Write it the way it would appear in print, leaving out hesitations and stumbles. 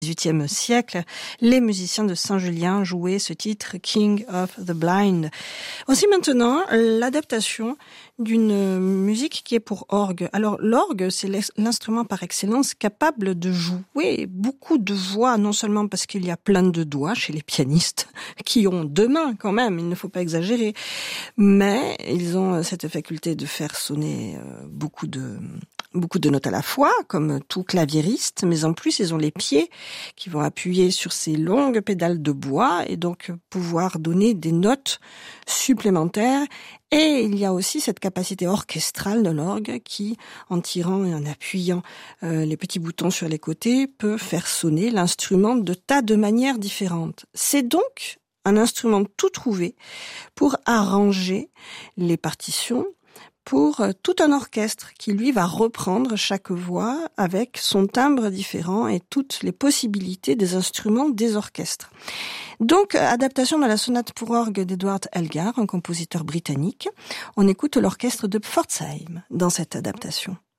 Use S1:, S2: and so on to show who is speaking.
S1: XVIIIe siècle, les musiciens de Saint-Julien jouaient ce titre King of the Blind. Voici maintenant l'adaptation d'une musique qui est pour orgue. Alors l'orgue, c'est l'instrument par excellence capable de jouer beaucoup de voix, non seulement parce qu'il y a plein de doigts chez les pianistes, qui ont 2 mains quand même, il ne faut pas exagérer, mais ils ont cette faculté de faire sonner beaucoup de notes à la fois, comme tout claviériste, mais en plus, ils ont les pieds qui vont appuyer sur ces longues pédales de bois et donc pouvoir donner des notes supplémentaires. Et il y a aussi cette capacité orchestrale de l'orgue qui, en tirant et en appuyant les petits boutons sur les côtés, peut faire sonner l'instrument de tas de manières différentes. C'est donc un instrument tout trouvé pour arranger les partitions pour tout un orchestre qui, lui, va reprendre chaque voix avec son timbre différent et toutes les possibilités des instruments des orchestres. Donc, adaptation de la sonate pour orgue d'Edward Elgar, un compositeur britannique. On écoute l'orchestre de Pforzheim dans cette adaptation.